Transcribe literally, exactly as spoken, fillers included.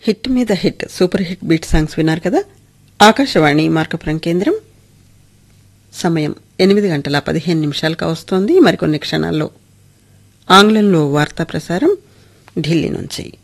Hit మీద hit super hit beat songs విన్నారు కదా. ఆకాశవాణి మార్కపురం కేంద్రం. సమయం ఎనిమిది గంటల పదిహేను నిమిషాలుగా వస్తోంది. మరికొన్ని క్షణాల్లో ఆంగ్లంలో వార్తా ప్రసారం ఢిల్లీ నుంచి.